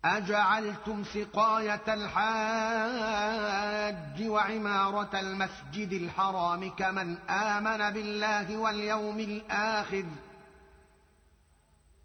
أجعلتم سقاية الحاج وعمارة المسجد الحرام كمن آمن بالله واليوم الآخر